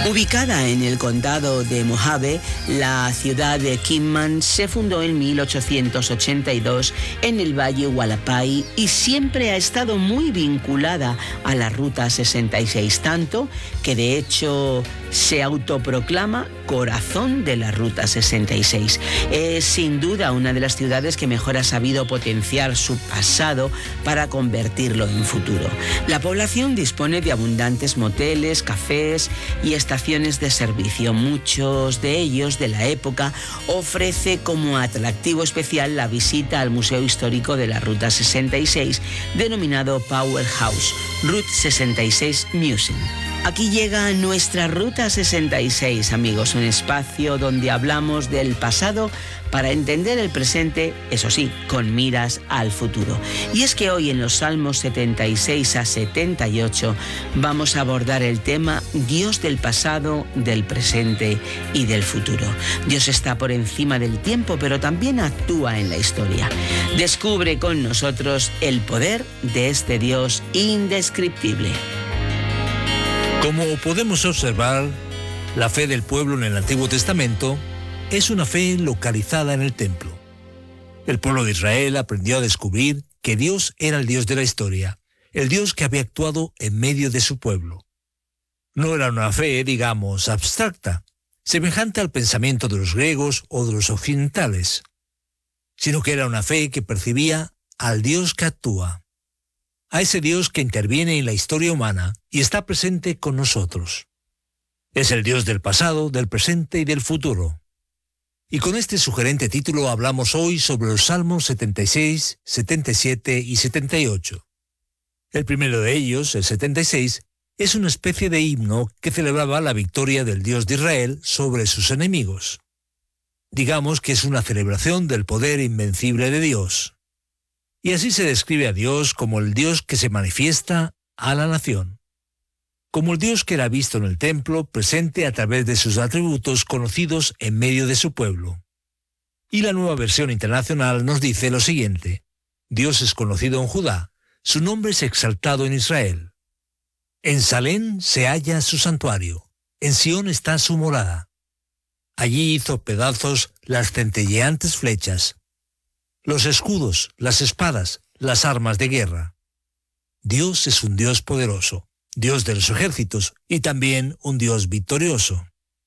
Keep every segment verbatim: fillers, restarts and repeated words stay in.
Ubicada en el condado de Mojave, la ciudad de Kingman se fundó en mil ochocientos ochenta y dos en el Valle Hualapai y siempre ha estado muy vinculada a la Ruta sesenta y seis, tanto que de hecho se autoproclama corazón de la Ruta sesenta y seis. Es sin duda una de las ciudades que mejor ha sabido potenciar su pasado para convertirlo en futuro. La población dispone de abundantes moteles, cafés y estaciones de servicio. Muchos de ellos de la época ofrece como atractivo especial la visita al Museo Histórico de la Ruta sesenta y seis, denominado Powerhouse Route sesenta y seis Museum. Aquí llega nuestra Ruta sesenta y seis, amigos, un espacio donde hablamos del pasado para entender el presente, eso sí, con miras al futuro. Y es que hoy en los Salmos setenta y seis a setenta y ocho vamos a abordar el tema Dios del pasado, del presente y del futuro. Dios está por encima del tiempo, pero también actúa en la historia. Descubre con nosotros el poder de este Dios indescriptible. Como podemos observar, la fe del pueblo en el Antiguo Testamento es una fe localizada en el templo. El pueblo de Israel aprendió a descubrir que Dios era el Dios de la historia, el Dios que había actuado en medio de su pueblo. No era una fe, digamos, abstracta, semejante al pensamiento de los griegos o de los occidentales, sino que era una fe que percibía al Dios que actúa, a ese Dios que interviene en la historia humana y está presente con nosotros. Es el Dios del pasado, del presente y del futuro. Y con este sugerente título hablamos hoy sobre los Salmos setenta y seis, setenta y siete y setenta y ocho. El primero de ellos, el setenta y seis, es una especie de himno que celebraba la victoria del Dios de Israel sobre sus enemigos. Digamos que es una celebración del poder invencible de Dios. Y así se describe a Dios como el Dios que se manifiesta a la nación, como el Dios que era visto en el templo, presente a través de sus atributos conocidos en medio de su pueblo. Y la Nueva Versión Internacional nos dice lo siguiente: Dios es conocido en Judá, su nombre es exaltado en Israel. En Salem se halla su santuario, en Sión está su morada. Allí hizo pedazos las centelleantes flechas, los escudos, las espadas, las armas de guerra. Dios es un Dios poderoso, Dios de los ejércitos y también un Dios victorioso.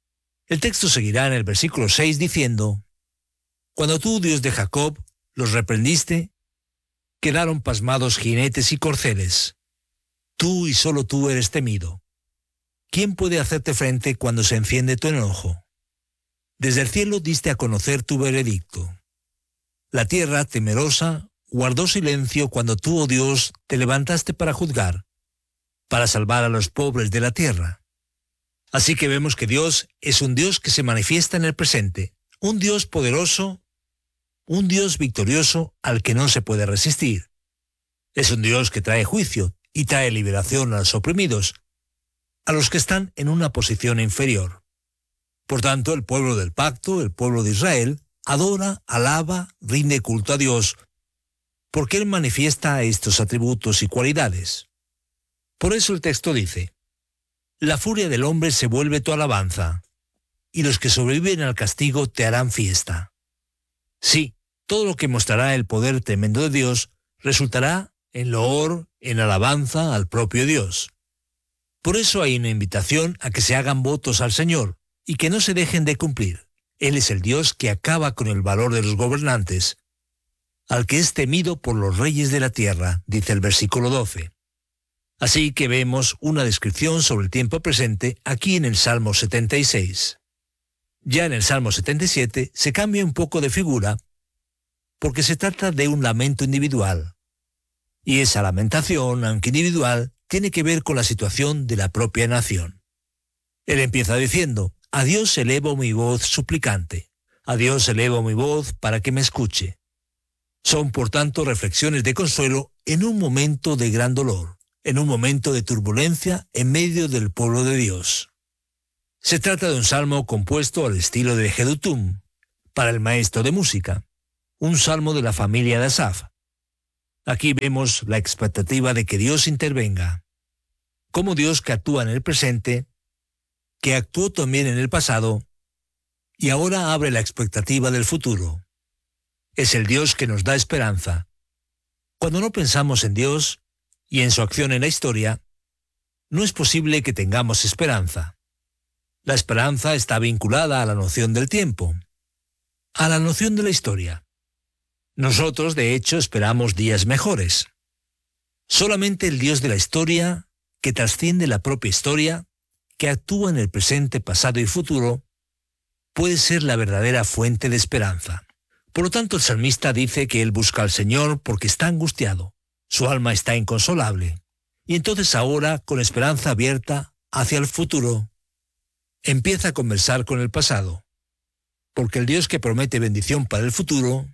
El texto seguirá en el versículo seis diciendo: Cuando tú, Dios de Jacob, los reprendiste, quedaron pasmados jinetes y corceles. Tú y solo tú eres temido. ¿Quién puede hacerte frente cuando se enciende tu enojo? Desde el cielo diste a conocer tu veredicto. La tierra, temerosa, guardó silencio cuando tú, oh Dios, te levantaste para juzgar, para salvar a los pobres de la tierra. Así que vemos que Dios es un Dios que se manifiesta en el presente, un Dios poderoso, un Dios victorioso al que no se puede resistir. Es un Dios que trae juicio y trae liberación a los oprimidos, a los que están en una posición inferior. Por tanto, el pueblo del pacto, el pueblo de Israel, adora, alaba, rinde culto a Dios, porque Él manifiesta estos atributos y cualidades. Por eso el texto dice: La furia del hombre se vuelve tu alabanza, y los que sobreviven al castigo te harán fiesta. Sí, todo lo que mostrará el poder tremendo de Dios resultará en loor, en alabanza al propio Dios. Por eso hay una invitación a que se hagan votos al Señor y que no se dejen de cumplir. Él es el Dios que acaba con el valor de los gobernantes, al que es temido por los reyes de la tierra, dice el versículo doce. Así que vemos una descripción sobre el tiempo presente aquí en el Salmo setenta y seis. Ya en el Salmo setenta y siete se cambia un poco de figura, porque se trata de un lamento individual. Y esa lamentación, aunque individual, tiene que ver con la situación de la propia nación. Él empieza diciendo: A Dios elevo mi voz suplicante, a Dios elevo mi voz para que me escuche. Son, por tanto, reflexiones de consuelo en un momento de gran dolor, en un momento de turbulencia en medio del pueblo de Dios. Se trata de un salmo compuesto al estilo de Jedutum, para el maestro de música, un salmo de la familia de Asaf. Aquí vemos la expectativa de que Dios intervenga, como Dios que actúa en el presente que actuó también en el pasado y ahora abre la expectativa del futuro. Es el Dios que nos da esperanza. Cuando no pensamos en Dios y en su acción en la historia, no es posible que tengamos esperanza. La esperanza está vinculada a la noción del tiempo, a la noción de la historia. Nosotros, de hecho, esperamos días mejores. Solamente el Dios de la historia, que trasciende la propia historia, que actúa en el presente, pasado y futuro, puede ser la verdadera fuente de esperanza. Por lo tanto, el salmista dice que él busca al Señor porque está angustiado, su alma está inconsolable, y entonces ahora, con esperanza abierta hacia el futuro, empieza a conversar con el pasado, porque el Dios que promete bendición para el futuro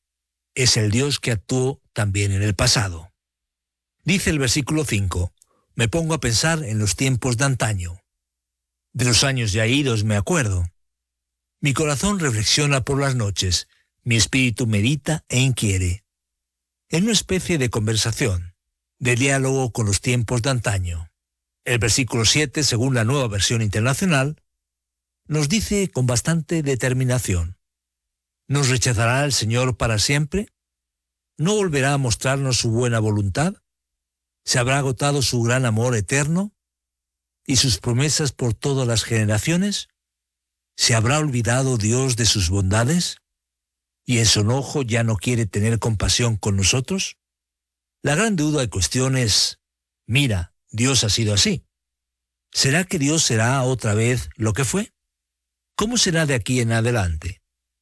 es el Dios que actuó también en el pasado. Dice el versículo cinco, me pongo a pensar en los tiempos de antaño. De los años ya idos me acuerdo. Mi corazón reflexiona por las noches, mi espíritu medita e inquiere. En una especie de conversación, de diálogo con los tiempos de antaño. El versículo siete, según la Nueva Versión Internacional, nos dice con bastante determinación, ¿nos rechazará el Señor para siempre? ¿No volverá a mostrarnos su buena voluntad? ¿Se habrá agotado su gran amor eterno y sus promesas por todas las generaciones? ¿Se habrá olvidado Dios de sus bondades y en su enojo ya no quiere tener compasión con nosotros? La gran duda y cuestión es, mira, Dios ha sido así. ¿Será que Dios será otra vez lo que fue? ¿Cómo será de aquí en adelante?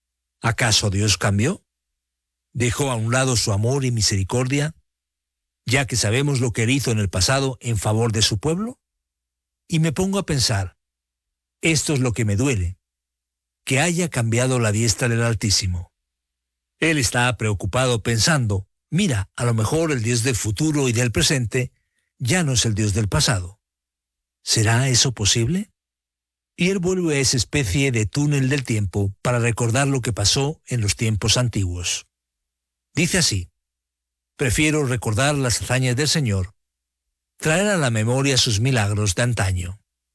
¿Acaso Dios cambió? ¿Dejó a un lado su amor y misericordia, ya que sabemos lo que él hizo en el pasado en favor de su pueblo? Y me pongo a pensar, esto es lo que me duele, que haya cambiado la diestra del Altísimo. Él está preocupado pensando, mira, a lo mejor el Dios del futuro y del presente ya no es el Dios del pasado. ¿Será eso posible? Y él vuelve a esa especie de túnel del tiempo para recordar lo que pasó en los tiempos antiguos. Dice así, prefiero recordar las hazañas del Señor, traer a la memoria sus milagros de antaño.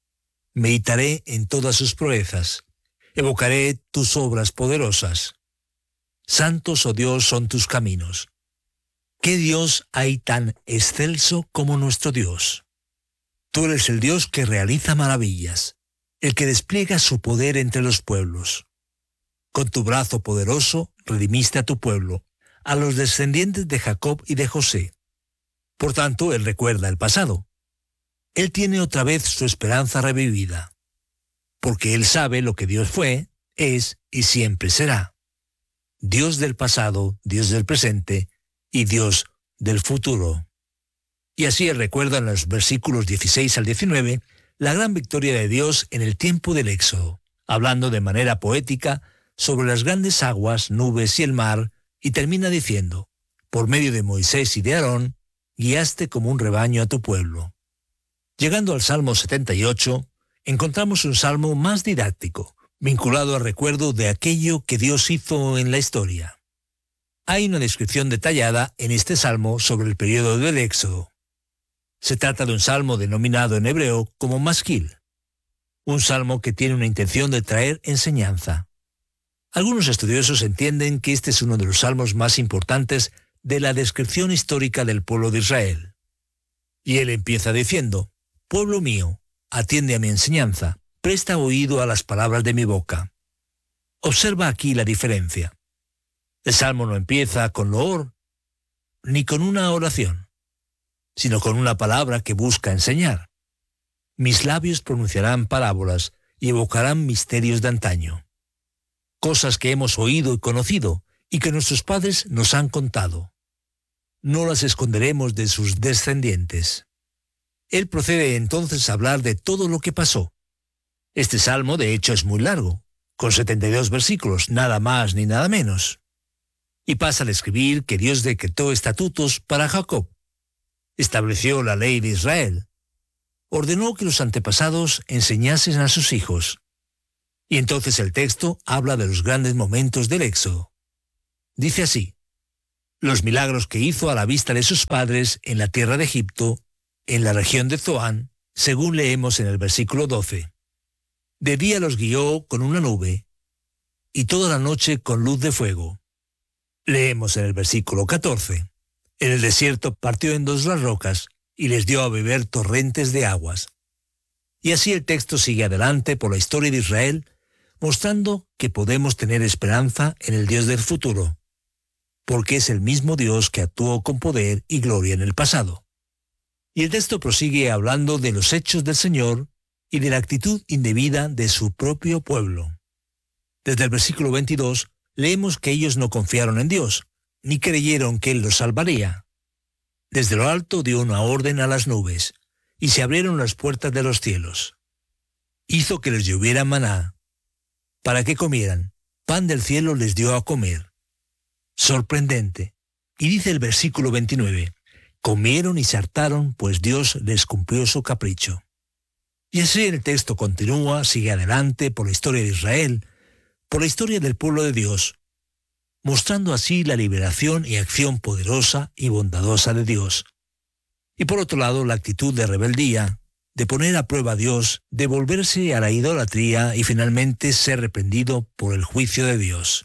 Meditaré en todas sus proezas, evocaré tus obras poderosas. Santos, oh Dios, son tus caminos. ¿Qué Dios hay tan excelso como nuestro Dios? Tú eres el Dios que realiza maravillas, el que despliega su poder entre los pueblos. Con tu brazo poderoso redimiste a tu pueblo, a los descendientes de Jacob y de José. Por tanto, él recuerda el pasado. Él tiene otra vez su esperanza revivida, porque él sabe lo que Dios fue, es y siempre será. Dios del pasado, Dios del presente y Dios del futuro. Y así él recuerda en los versículos dieciséis al diecinueve la gran victoria de Dios en el tiempo del Éxodo, hablando de manera poética sobre las grandes aguas, nubes y el mar, y termina diciendo, por medio de Moisés y de Aarón, guiaste como un rebaño a tu pueblo. Llegando al Salmo setenta y ocho, encontramos un salmo más didáctico, vinculado al recuerdo de aquello que Dios hizo en la historia. Hay una descripción detallada en este salmo sobre el periodo del Éxodo. Se trata de un salmo denominado en hebreo como masquil, un salmo que tiene una intención de traer enseñanza. Algunos estudiosos entienden que este es uno de los salmos más importantes de la descripción histórica del pueblo de Israel. Y él empieza diciendo, «Pueblo mío, atiende a mi enseñanza, presta oído a las palabras de mi boca». Observa aquí la diferencia. El salmo no empieza con loor, ni con una oración, sino con una palabra que busca enseñar. Mis labios pronunciarán parábolas y evocarán misterios de antaño. Cosas que hemos oído y conocido y que nuestros padres nos han contado. No las esconderemos de sus descendientes. Él procede entonces a hablar de todo lo que pasó. Este salmo, de hecho, es muy largo, con setenta y dos versículos, nada más ni nada menos. Y pasa a describir que Dios decretó estatutos para Jacob. Estableció la ley de Israel. Ordenó que los antepasados enseñasen a sus hijos. Y entonces el texto habla de los grandes momentos del Éxodo. Dice así, los milagros que hizo a la vista de sus padres en la tierra de Egipto, en la región de Zoán, según leemos en el versículo doce. De día los guió con una nube y toda la noche con luz de fuego. Leemos en el versículo catorce. En el desierto partió en dos las rocas y les dio a beber torrentes de aguas. Y así el texto sigue adelante por la historia de Israel, mostrando que podemos tener esperanza en el Dios del futuro, porque es el mismo Dios que actuó con poder y gloria en el pasado. Y el texto prosigue hablando de los hechos del Señor y de la actitud indebida de su propio pueblo. Desde el versículo veintidós leemos que ellos no confiaron en Dios, ni creyeron que Él los salvaría. Desde lo alto dio una orden a las nubes, y se abrieron las puertas de los cielos. Hizo que les lloviera maná, para que comieran. Pan del cielo les dio a comer. Sorprendente. Y dice el versículo veintinueve, comieron y se hartaron, pues Dios les cumplió su capricho. Y así el texto continúa, sigue adelante por la historia de Israel, por la historia del pueblo de Dios, mostrando así la liberación y acción poderosa y bondadosa de Dios. Y por otro lado, la actitud de rebeldía, de poner a prueba a Dios, de volverse a la idolatría y finalmente ser reprendido por el juicio de Dios.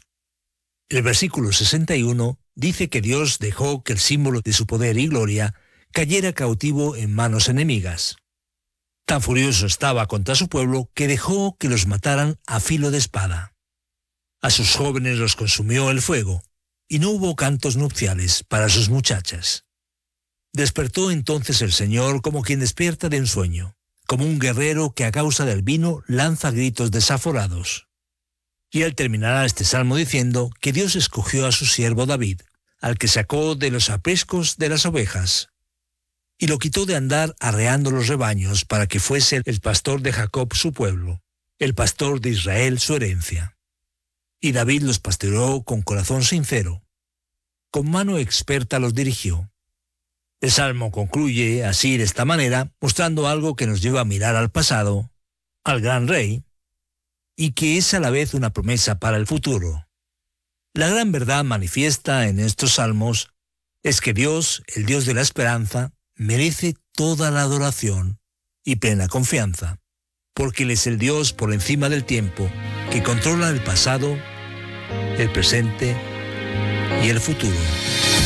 El versículo sesenta y uno dice que Dios dejó que el símbolo de su poder y gloria cayera cautivo en manos enemigas. Tan furioso estaba contra su pueblo que dejó que los mataran a filo de espada. A sus jóvenes los consumió el fuego, y no hubo cantos nupciales para sus muchachas. Despertó entonces el Señor como quien despierta de un sueño, como un guerrero que a causa del vino lanza gritos desaforados. Y él terminará este salmo diciendo que Dios escogió a su siervo David, al que sacó de los apriscos de las ovejas, y lo quitó de andar arreando los rebaños para que fuese el pastor de Jacob su pueblo, el pastor de Israel su herencia. Y David los pastoreó con corazón sincero, con mano experta los dirigió. El salmo concluye así de esta manera, mostrando algo que nos lleva a mirar al pasado, al gran rey, y que es a la vez una promesa para el futuro. La gran verdad manifiesta en estos salmos es que Dios, el Dios de la esperanza, merece toda la adoración y plena confianza, porque Él es el Dios por encima del tiempo, que controla el pasado, el presente y el futuro.